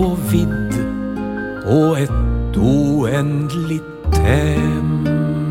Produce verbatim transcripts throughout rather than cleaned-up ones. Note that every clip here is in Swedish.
och vidd och ett oändligt hem.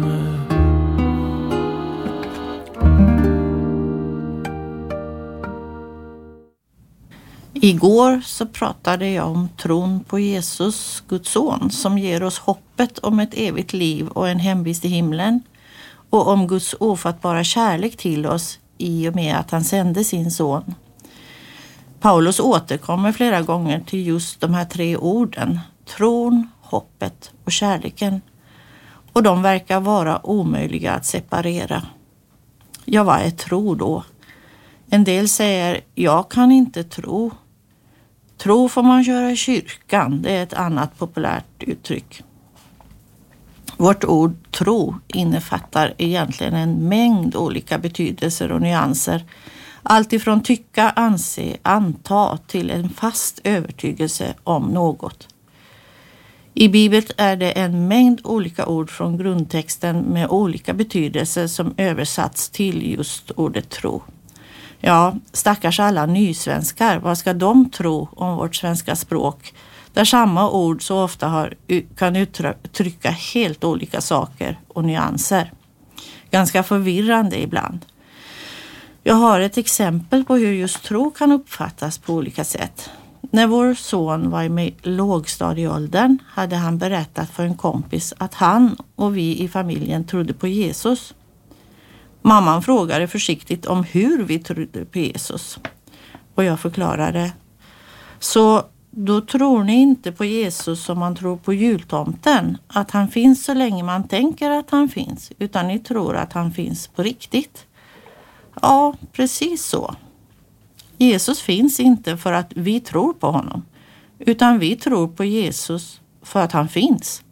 Igår så pratade jag om tron på Jesus, Guds son, som ger oss hoppet om ett evigt liv och en hemvist i himlen, och om Guds ofattbara kärlek till oss i och med att han sände sin son. Paulus återkommer flera gånger till just de här tre orden, tron, hoppet och kärleken, och de verkar vara omöjliga att separera. Ja, vad är tro då? En del säger, jag kan inte tro. Tro får man göra i kyrkan, det är ett annat populärt uttryck. Vårt ord tro innefattar egentligen en mängd olika betydelser och nyanser. Allt ifrån tycka, anse, anta till en fast övertygelse om något. I Bibeln är det en mängd olika ord från grundtexten med olika betydelser som översatts till just ordet tro. Ja, stackars alla nysvenskar, vad ska de tro om vårt svenska språk? Där samma ord så ofta har, kan uttrycka helt olika saker och nyanser. Ganska förvirrande ibland. Jag har ett exempel på hur just tro kan uppfattas på olika sätt. När vår son var i lågstadieåldern hade han berättat för en kompis att han och vi i familjen trodde på Jesus. Mamman frågade försiktigt om hur vi trodde på Jesus. Och jag förklarade. Så då tror ni inte på Jesus som man tror på jultomten. Att han finns så länge man tänker att han finns. Utan ni tror att han finns på riktigt. Ja, precis så. Jesus finns inte för att vi tror på honom. Utan vi tror på Jesus för att han finns.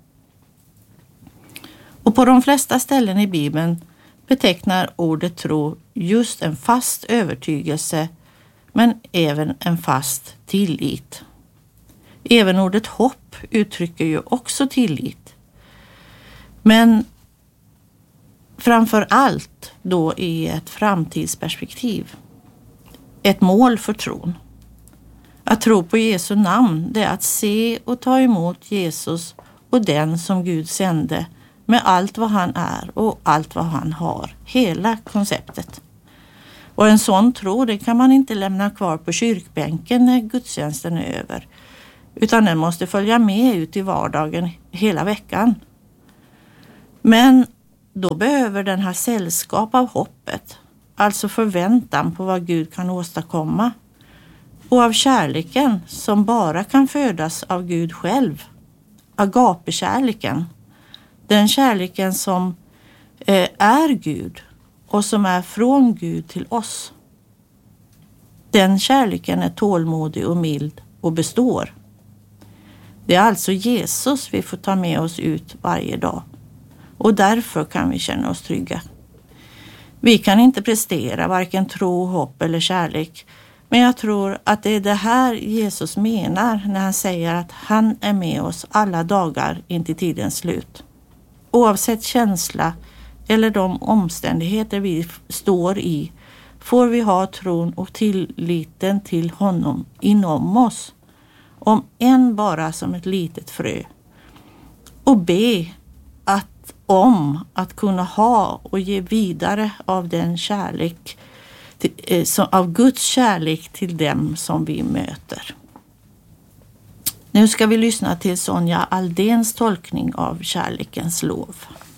Och på de flesta ställen i Bibeln betecknar ordet tro just en fast övertygelse, men även en fast tillit. Även ordet hopp uttrycker ju också tillit. Men framför allt då i ett framtidsperspektiv. Ett mål för tron. Att tro på Jesu namn, det är att se och ta emot Jesus och den som Gud sände, med allt vad han är och allt vad han har. Hela konceptet. Och en sån tro, det kan man inte lämna kvar på kyrkbänken när gudstjänsten är över. Utan den måste följa med ut i vardagen hela veckan. Men då behöver den ha sällskap av hoppet. Alltså förväntan på vad Gud kan åstadkomma. Och av kärleken som bara kan födas av Gud själv. Agapekärleken. Den kärleken som eh, är Gud och som är från Gud till oss. Den kärleken är tålmodig och mild och består. Det är alltså Jesus vi får ta med oss ut varje dag. Och därför kan vi känna oss trygga. Vi kan inte prestera varken tro, hopp eller kärlek. Men jag tror att det är det här Jesus menar när han säger att han är med oss alla dagar in till tidens slut. Oavsett känsla eller de omständigheter vi står i får vi ha tron och tilliten till honom inom oss. Om än bara som ett litet frö. Och be att, om att kunna ha och ge vidare av den kärlek, till, eh, av Guds kärlek till dem som vi möter. Nu ska vi lyssna till Sonja Aldéns tolkning av kärlekens lov.